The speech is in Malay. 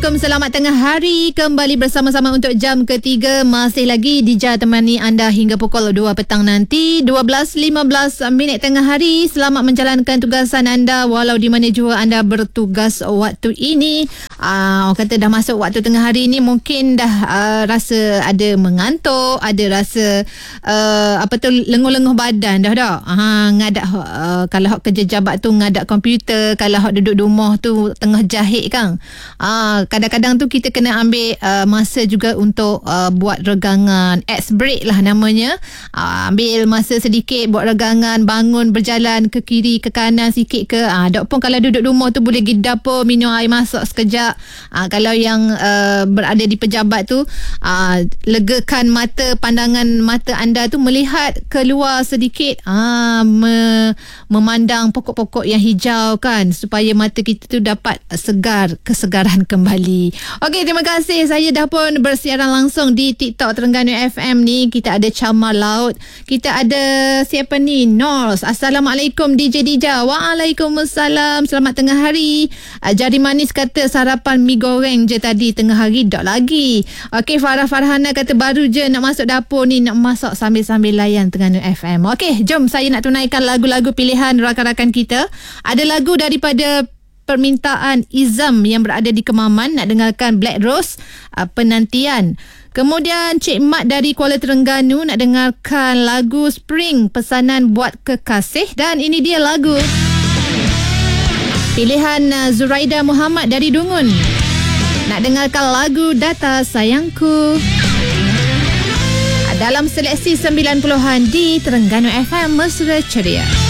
Assalamualaikum, selamat tengah hari. Kembali bersama-sama untuk jam ketiga. Masih lagi Dija temani anda hingga pukul 2 petang nanti. 12.15 minit tengah hari. Selamat menjalankan tugasan anda walau di mana jua anda bertugas waktu ini. Orang kata dah masuk waktu tengah hari ni, mungkin dah rasa ada mengantuk, ada rasa lenguh-lenguh badan dah tak? Ngadak kalau hok kerja jabat tu ngadak komputer, kalau hok duduk di rumah tu tengah jahit kan. Kadang-kadang tu kita kena ambil masa juga untuk buat regangan, ex break lah namanya. Ambil masa sedikit buat regangan, bangun berjalan ke kiri ke kanan sikit ke. Dok pun kalau duduk rumah tu boleh pergi dapur minum air masak sekejap. Kalau yang berada di pejabat tu, legakan pandangan mata anda tu melihat keluar sedikit, memandang pokok-pokok yang hijau kan, supaya mata kita tu dapat kesegaran kembali. Okey, terima kasih. Saya dah pun bersiaran langsung di TikTok Terengganu FM ni. Kita ada Camar Laut. Kita ada siapa ni? Nors. Assalamualaikum DJ Dija. Waalaikumsalam. Selamat tengah hari. Jari manis kata sarapan mi goreng je tadi tengah hari. Tak lagi. Okey, Farhana kata baru je nak masuk dapur ni, nak masak sambil-sambil layan Terengganu FM. Okey, jom saya nak tunaikan lagu-lagu pilihan rakan-rakan kita. Ada lagu daripada permintaan Izam yang berada di Kemaman, nak dengarkan Black Rose, Penantian. Kemudian Cik Mat dari Kuala Terengganu nak dengarkan lagu Spring, pesanan buat kekasih. Dan ini dia lagu pilihan Zuraida Muhammad dari Dungun, nak dengarkan lagu Data Sayangku. Dalam seleksi 90-an di Terengganu FM Mesra Ceria.